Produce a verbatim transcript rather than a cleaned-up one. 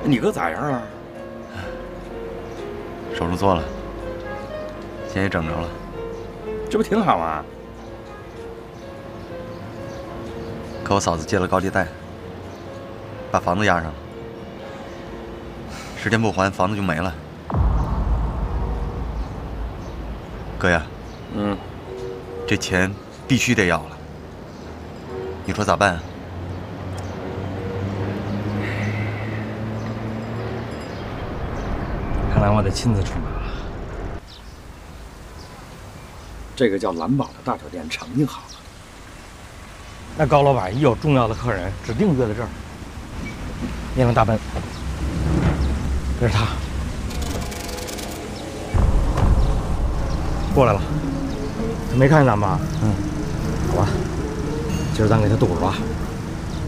你哥咋样了？ 手术做了，钱也整着了， 这不挺好吗？ 可我嫂子借了高利贷，把房子押上了，十天不还，房子就没了。哥呀， 嗯， 这钱必须得要了，你说咋办啊？ 看来我得亲自出马了。这个叫蓝宝的大酒店成绩好了，那高老板一有重要的客人，指定约在这儿。念了大奔，这是他过来了，他没看见咱们吧？嗯，好吧，今儿咱给他堵住了。